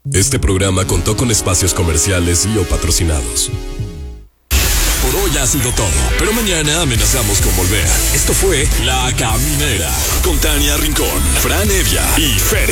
Este programa contó con espacios comerciales y o patrocinados. Por hoy ha sido todo, pero mañana amenazamos con volver. Esto fue La Caminera, con Tania Rincón, Fran Evia y Fer